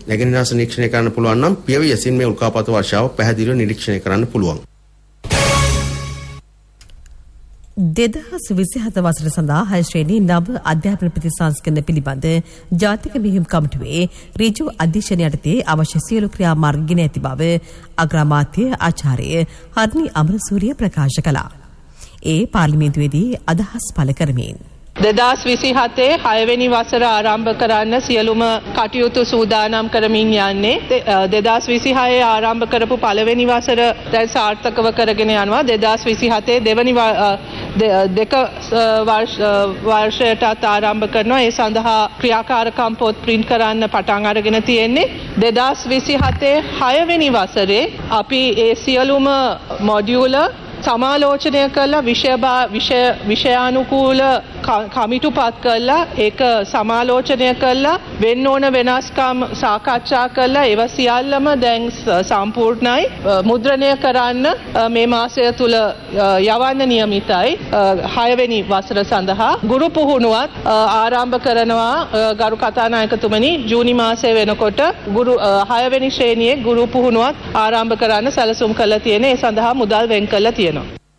නැගෙනහිර අංශ නිරීක්ෂණය කරන්න පුළුවන් නම් පියවියසින් මේ උල්කාපාත වර්ෂාව පැහැදිලිව නිරීක්ෂණය කරන්න පුළුවන්. 2027 වසර සඳහා 6 ශ්‍රේණී නව අධ්‍යාපන ප්‍රතිසංස්කරණ පිළිබඳ ජාතික මෙහෙයුම් කමිටුවේ ඍජු අධීක්ෂණය යටතේ අවශ්‍ය සියලු ක්‍රියාමාර්ග ගෙන ඇති බව අග්‍රාමාත්‍ය ආචාර්ය හර්නි අමරසූරිය ප්‍රකාශ කළා. ඒ පාර්ලිමේන්තුවේදී අදහස් පළ කරමින් 2027 6වෙනි වසර ආරම්භ කරන්න සියලුම කටයුතු සූදානම් කරමින් යන්නේ 2026 ආරම්භ කරපු පළවෙනි වසර දැන් සාර්ථකව කරගෙන යනවා 2027 දෙවනි දෙක වර්ෂයටත් ආරම්භ කරනවා ඒ සඳහා ක්‍රියාකාරකම් පොත් ප්‍රින්ට් කරන්න පටන් අරගෙන තියෙන්නේ 2027 6වෙනි වසරේ අපි ඒ සියලුම මොඩියුල සමාලෝචනය කළා විෂයානුකූල කමිටුපත් කළා ඒක සමාලෝචනය කළා වෙන්න ඕන වෙනස්කම් සාකච්ඡා කළා ඒව සියල්ලම දැන් සම්පූර්ණයි මුද්‍රණය කරන්න මේ මාසය තුල යවන්න නියමිතයි 6 වෙනි වසර සඳහා ගුරු පුහුණුවත් ආරම්භ කරනවා ගරු කතානායකතුමනි ජූනි මාසයේ වෙනකොට 6 වෙනි ශ්‍රේණියේ ගුරු පුහුණුවත් ආරම්භ කරන්න සැලසුම් කළා තියෙන ඒ සඳහා මුදල් වෙන් කළා තියෙනවා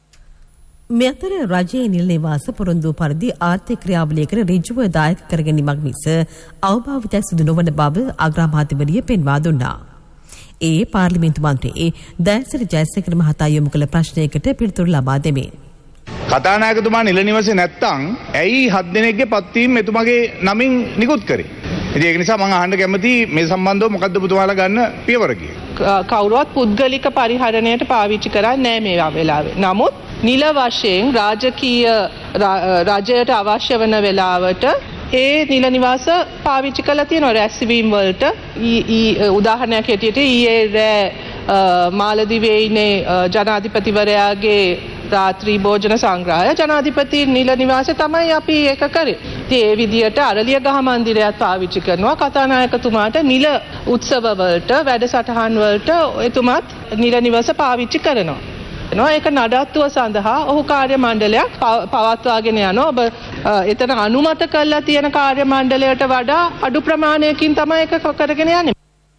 මේ අතර රජයේ නිල නිවාස පොරොන්දු පරිදි ආර්ථික ක්‍රියාවලියකට ඍජුව දායක කර ගැනීමක් මිස අවභාවිතයක් සිදු නොවන බව අග්‍රාමාත්‍යවරිය පෙන්වා දුන්නා. ඒ පාර්ලිමේන්තු මන්ත්‍රී දයසිරි ජයසේකර මහතා යොමු කළ ප්‍රශ්නයකට පිළිතුරු ලබා දෙමින් කතානායකතුමා නිල නිවසේ නැත්තම් ඇයි 7 දෙනෙක්ගේ පත්වීම එතුමාගේ නමින් නිකුත් කරේ? ඉතින් ඒක නිසා මම අහන්න කැමතියි මේ සම්බන්ධව මොකද්ද පුතුමාලා ගන්න පියවර කවුරුවත් පුද්ගලික පරිහරණයට පාවිච්චි කරන්නේ නැහැ මේ වෙලාවේ. නමුත් නිල වශයෙන් රාජකීය රජයට අවශ්‍ය වන වෙලාවට ඒ නිල නිවාස පාවිච්චි කරලා තියෙනවා රැස්වීම් වලට. උදාහරණයක් හැටියට ඊයේ මාලදිවයේ ඉන්නේ ජනාධිපතිවරයාගේ රාත්‍රී භෝජන සංග්‍රහය ජනාධිපති නිල නිවාසයේ තමයි අපි ඒක කරේ. ඉතින් ඒ විදිහට අරලියගහ මන්දිරයත් පාවිච්චි කරනවා කතානායකතුමාට නිල උත්සව වලට වැඩසටහන් වලට එතුමාත් නිල නිවාස පාවිච්චි කරනවා. ඒක නඩත්තුව සඳහා ඔහු කාර්ය මණ්ඩලයක් පවත්වාගෙන යනවා. ඔබ එතන අනුමත කරලා තියෙන කාර්ය මණ්ඩලයට වඩා අඩු ප්‍රමාණයකින් තමයි ඒක කරගෙන යන්නේ.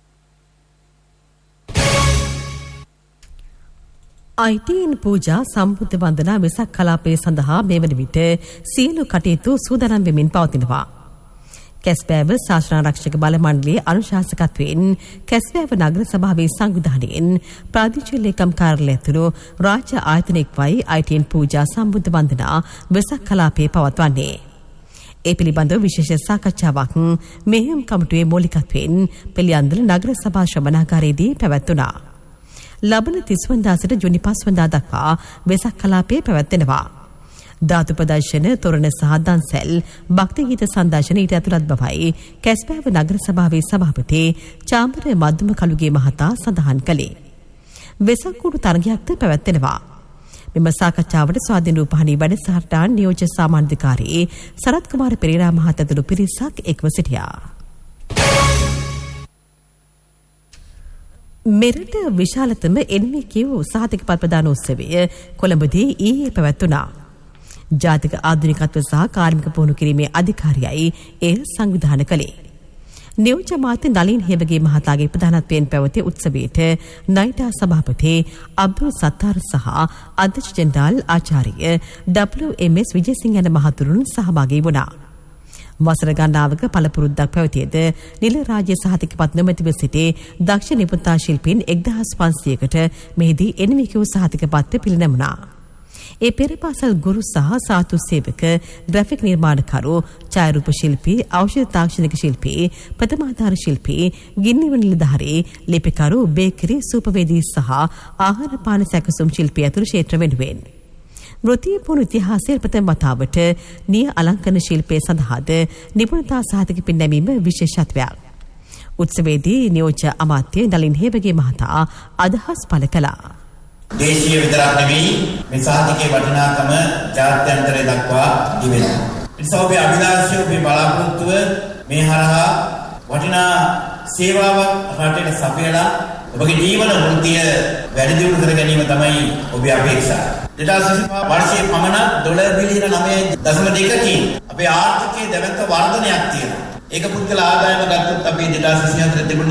ITN පූජා සම්බුද්ධ වන්දනා වෙසක් කලාපය සඳහා මේ වන විට සියලු කටයුතු සූදානම් වෙමින් පවතිනවා. කැස්බෑව ශාසනාරක්ෂක බල මණ්ඩලයේ අනුශාසකත්වයෙන් කැස්බෑව නගර සභාවේ සංවිධානයෙන් ප්‍රාදේශීය ලේකම් කාර්යාලය ඇතුළු රාජ්‍ය ආයතන එක්වයි ITN පූජා සම්බුද්ධ වන්දනා වෙසක් කලාපය පවත්වන්නේ. ඒ පිළිබඳව විශේෂ සාකච්ඡාවක් මෙහෙයුම් කමිටුවේ මූලිකත්වයෙන් පිළියන්දල නගර සභා ශ්‍රවණාගාරයේදී පැවැත්වුණා. ලබන 30 වනදා සිට ජුනි 5 වනදා දක්වා වෙසක් කලාපය පැවැත්වෙනවා. ධාතු ප්‍රදර්ශන තොරණ සහ දන්සැල් භක්ති ගීත සංදර්ශන ඊට ඇතුළත් බවයි කැස්බෑව නගර සභාවේ සභාපති චාම්බර මද්දුම කළුගේ මහතා සඳහන් කළේ. වෙසක් කුඩු තරගයක්ද පැවැත්වෙනවා. මෙම සාකච්ඡාවට ස්වාධීන රූපවාහිනී වැඩසටහන් නියෝජ්‍ය සාමාන්‍යාධිකාරී සරත් කුමාර පෙරේරා මහතා ඇතුළු පිරිසක් එක්ව සිටියා. මෙරට විශාලතම NVQ සහතික ප්‍රදාන උත්සවය කොළඹදී ඊයේ පැවැත්වුණා. ජාතික ආධුනිකත්ව සහ කාර්මික පුහුණු කිරීමේ අධිකාරියයි එය සංවිධානය කළේ. නියෝජ්‍ය අමාත්‍ය නලින් හේවගේ මහතාගේ ප්‍රධානත්වයෙන් පැවති උත්සවයට නයිටා සභාපති අබ්දුල් සත්තාර් සහ අධ්‍යක්ෂ ජෙනරාල් ආචාර්ය WMS විජේසිංහ යන මහතුරුන් සහභාගී වුණා. වසර ගණනාවක පළපුරුද්දක් පැවතියද නිල රාජ්‍ය සහතිකපත් නොමැතිව සිටි දක්ෂ නිපුණතා ශිල්පීන් 1500කට මෙහිදී NVQ සහතිකපත් පිළිනැමුණා. ඒ පෙරපාසල් ගුරු සහ සාතු සේවක, ග්‍රැෆික් නිර්මාණකරු, ඡායාරූප ශිල්පී, ඖෂධ තාක්ෂණික ශිල්පී, ප්‍රථමාධාර ශිල්පී, ගින්නිවන නිලධාරී, ලිපිකරු, බේකරි, සූපවේදී සහ ආහාර පාන සැකසුම් ශිල්පී ඇතුළු ක්ෂේත්‍ර වෙනුවෙන් වෘත්තීය පුහුණු ඉතිහාසයේ ප්‍රථම වතාවට නිය අලංකරණ ශිල්පයේ සඳහාද නිපුණතා සහතික පින්නැමීම විශේෂත්වයක්. උත්සවයේදී නියෝජ්‍ය අමාත්‍ය නලින් හේවගේ මහතා අදහස් පළ කළා. දේශීය විතරක් නෙවෙයි මේ සහතිකයේ වටිනාකම ජාත්‍යන්තරය දක්වා දිවෙනවා. නිසා ඔබේ අභිලාෂය ඔබේ බලාපොරොත්තුව මේ හරහා වටිනා සේවාවක් රටට සපයලා ඔබගේ ජීවන වෘත්තිය වැඩි දියුණු කර ගැනීම තමයි ඔබේ අපේක්ෂාව. 2025 වර්ෂයේ පමණ $9 බිලියන 9.2කින් අපේ ආර්ථිකයේ දැවැන්ත වර්ධනයක් තියෙනවා. ඒක පුද්ගල ආදායම ගත්තොත් අපේ 2024